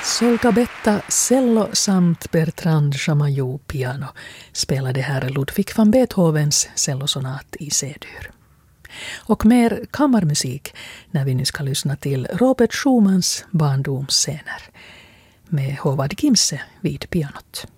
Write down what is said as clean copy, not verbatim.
Solcabetta cello samt Bertrand Chamayou piano spelade här Ludwig van Beethovens cellosonat i C-dur. Och mer kammarmusik när vi nu ska lyssna till Robert Schumans barndomsscener med Håvard Gimse vid pianot.